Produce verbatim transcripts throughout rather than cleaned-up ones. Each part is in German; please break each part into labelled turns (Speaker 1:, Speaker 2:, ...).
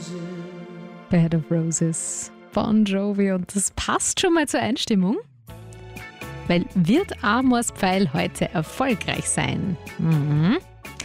Speaker 1: Bed of Roses, Bon Jovi, und das passt schon mal zur Einstimmung. Weil wird Amors Pfeil heute erfolgreich sein? Mhm.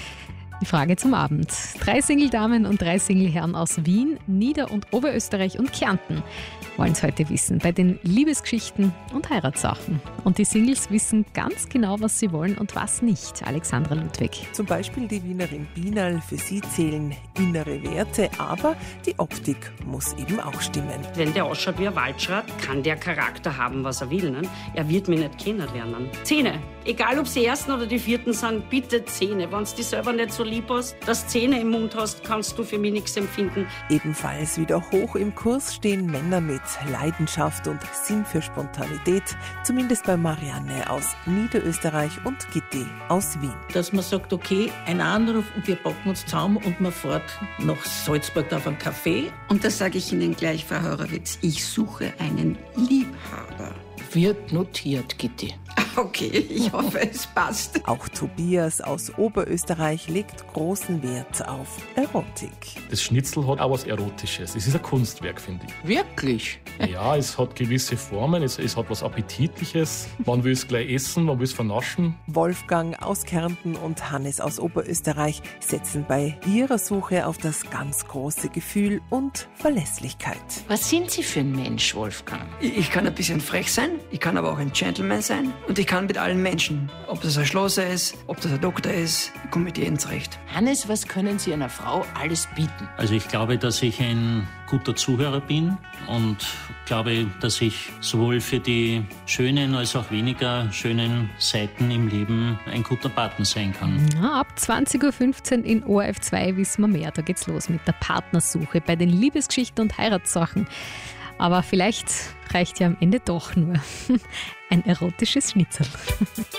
Speaker 1: Die Frage zum Abend. Drei Single-Damen und drei Single-Herren aus Wien, Nieder- und Oberösterreich und Kärnten wollen es heute wissen bei den Liebesgeschichten und Heiratssachen. Und die Singles wissen ganz genau, was sie wollen und was nicht. Alexandra Ludwig.
Speaker 2: Zum Beispiel die Wienerin Bienal. Für sie zählen innere Werte, aber die Optik muss eben auch stimmen.
Speaker 3: Wenn der ausschaut wie ein Waldschrat, kann der Charakter haben, was er will. Ne? Er wird mich nicht kennenlernen. Zähne. Egal, ob sie ersten oder die vierten sind, bitte Zähne. Wenn du dich selber nicht so lieb hast, dass Zähne im Mund hast, kannst du für mich nichts empfinden.
Speaker 2: Ebenfalls wieder hoch im Kurs stehen Männer mit Leidenschaft und Sinn für Spontanität. Zumindest bei Marianne aus Niederösterreich und Gitti aus Wien.
Speaker 4: Dass man sagt, okay, ein Anruf und wir packen uns zusammen und man fährt nach Salzburg auf einen Café.
Speaker 5: Und das sage ich Ihnen gleich, Frau Horowitz, ich suche einen Liebhaber.
Speaker 4: Wird notiert, Gitti.
Speaker 5: Okay, ich hoffe, es passt.
Speaker 2: Auch Tobias aus Oberösterreich legt großen Wert auf Erotik.
Speaker 6: Das Schnitzel hat auch was Erotisches. Es ist ein Kunstwerk, finde ich.
Speaker 4: Wirklich?
Speaker 6: Ja, es hat gewisse Formen, es, es hat was Appetitliches. Man will es gleich essen, man will es vernaschen.
Speaker 2: Wolfgang aus Kärnten und Hannes aus Oberösterreich setzen bei ihrer Suche auf das ganz große Gefühl und Verlässlichkeit.
Speaker 4: Was sind Sie für ein Mensch, Wolfgang?
Speaker 7: Ich kann ein bisschen frech sein, ich kann aber auch ein Gentleman sein und ich kann mit allen Menschen, ob das ein Schlosser ist, ob das ein Doktor ist, ich komme mit jedem zurecht.
Speaker 4: Hannes, was können Sie einer Frau alles bieten?
Speaker 8: Also ich glaube, dass ich ein guter Zuhörer bin und glaube, dass ich sowohl für die schönen als auch weniger schönen Seiten im Leben ein guter Partner sein kann.
Speaker 1: Ja, ab zwanzig Uhr fünfzehn in O R F zwei wissen wir mehr. Da geht's los mit der Partnersuche bei den Liebesgeschichten und Heiratssachen. Aber vielleicht reicht ja am Ende doch nur ein erotisches Schnitzel.